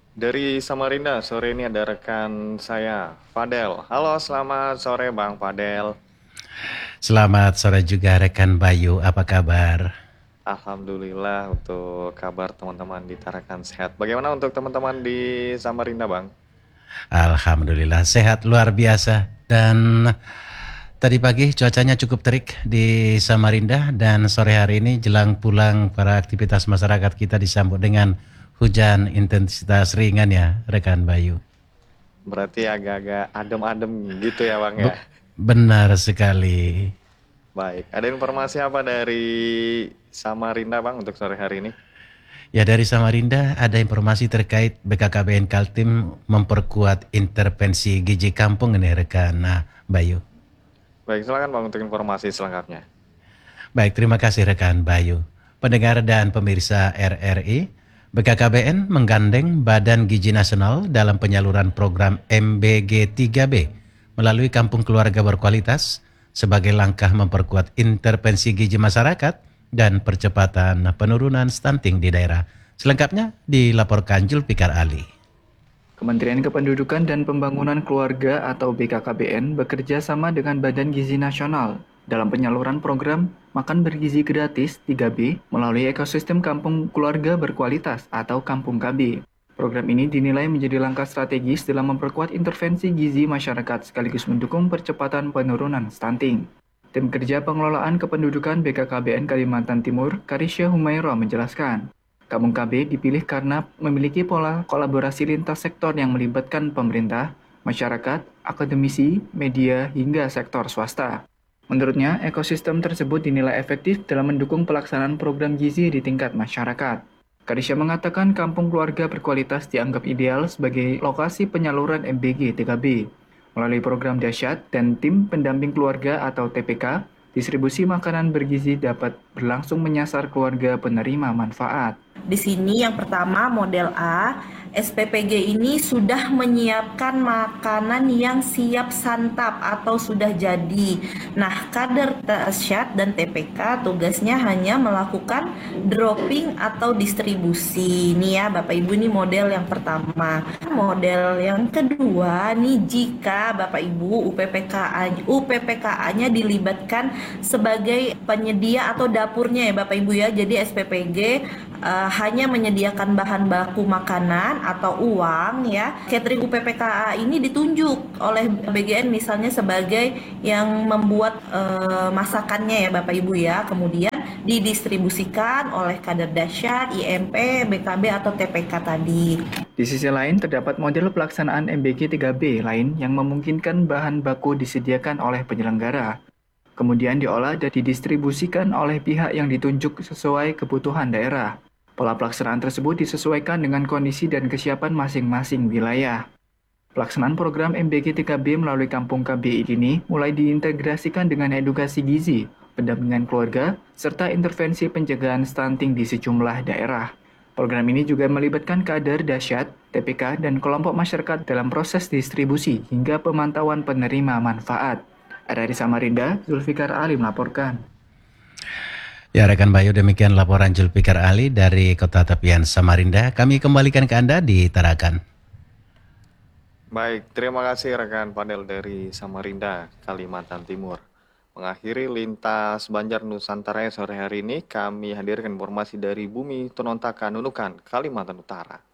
Dari Samarinda, sore ini ada rekan saya, Fadel. Halo, selamat sore Bang Fadel. Selamat sore juga rekan Bayu, apa kabar? Alhamdulillah untuk kabar teman-teman di Tarakan sehat. Bagaimana untuk teman-teman di Samarinda, Bang? Alhamdulillah sehat luar biasa. Dan tadi pagi cuacanya cukup terik di Samarinda dan sore hari ini jelang pulang para aktivitas masyarakat kita disambut dengan hujan intensitas ringan ya rekan Bayu. Berarti agak-agak adem-adem gitu ya, Bang ya? Be- Benar sekali. Baik, ada informasi apa dari Samarinda, Bang, untuk sore hari ini? Ya dari Samarinda ada informasi terkait BKKBN Kaltim memperkuat intervensi gizi kampung ini rekan Bayu. Baik, silakan Bang untuk informasi selengkapnya. Baik, terima kasih rekan Bayu. Pendengar dan pemirsa RRI, BKKBN menggandeng Badan Gizi Nasional dalam penyaluran program MBG 3B melalui Kampung Keluarga Berkualitas sebagai langkah memperkuat intervensi gizi masyarakat dan percepatan penurunan stunting di daerah. Selengkapnya dilaporkan Julfikar Ali. Kementerian Kependudukan dan Pembangunan Keluarga atau BKKBN bekerja sama dengan Badan Gizi Nasional dalam penyaluran program Makan Bergizi Gratis 3B melalui ekosistem Kampung Keluarga Berkualitas atau Kampung KB. Program ini dinilai menjadi langkah strategis dalam memperkuat intervensi gizi masyarakat sekaligus mendukung percepatan penurunan stunting. Tim Kerja Pengelolaan Kependudukan BKKBN Kalimantan Timur, Karisya Humaira menjelaskan, Kampung KB dipilih karena memiliki pola kolaborasi lintas sektor yang melibatkan pemerintah, masyarakat, akademisi, media, hingga sektor swasta. Menurutnya, ekosistem tersebut dinilai efektif dalam mendukung pelaksanaan program gizi di tingkat masyarakat. Karisya mengatakan kampung keluarga berkualitas dianggap ideal sebagai lokasi penyaluran MBG 3B. Melalui program Dasyat dan tim pendamping keluarga atau TPK, distribusi makanan bergizi dapat berlangsung menyasar keluarga penerima manfaat. Di sini yang pertama model A, SPPG ini sudah menyiapkan makanan yang siap santap atau sudah jadi. Nah, kader Dasyat dan TPK tugasnya hanya melakukan dropping atau distribusi. Nih ya Bapak Ibu, ini model yang pertama. Model yang kedua nih, jika Bapak Ibu UPPKA-nya dilibatkan sebagai penyedia atau dapurnya ya Bapak Ibu ya. Jadi SPPG hanya menyediakan bahan baku makanan atau uang ya. Catering UPPKA ini ditunjuk oleh BGN misalnya sebagai yang membuat masakannya ya Bapak Ibu ya. Kemudian didistribusikan oleh kader dasyat, IMP, BKB atau TPK tadi. Di sisi lain, terdapat model pelaksanaan MBG 3B lain yang memungkinkan bahan baku disediakan oleh penyelenggara, kemudian diolah dan didistribusikan oleh pihak yang ditunjuk sesuai kebutuhan daerah. Pola pelaksanaan tersebut disesuaikan dengan kondisi dan kesiapan masing-masing wilayah. Pelaksanaan program MBG 3B melalui Kampung KB ini mulai diintegrasikan dengan edukasi gizi, pendampingan keluarga, serta intervensi pencegahan stunting di sejumlah daerah. Program ini juga melibatkan kader dasyat, TPK, dan kelompok masyarakat dalam proses distribusi hingga pemantauan penerima manfaat. RRI Samarinda, Zulfikar Ali melaporkan. Ya rekan Bayu, demikian laporan Julfikar Ali dari Kota Tepian Samarinda. Kami kembalikan ke Anda di Tarakan. Baik, terima kasih rekan Fadel dari Samarinda, Kalimantan Timur. Mengakhiri lintas Banjar Nusantara sore hari ini, kami hadirkan informasi dari Bumi Tonontakan, Nunukan, Kalimantan Utara.